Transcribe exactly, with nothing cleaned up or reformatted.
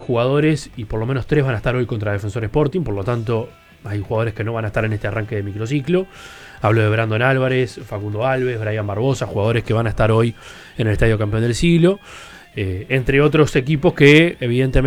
jugadores y por lo menos tres van a estar hoy contra Defensor Sporting, por lo tanto hay jugadores que no van a estar en este arranque de microciclo. Hablo de Brandon Álvarez, Facundo Alves, Brian Barbosa, jugadores que van a estar hoy en el Estadio Campeón del Siglo, eh, entre otros equipos que evidentemente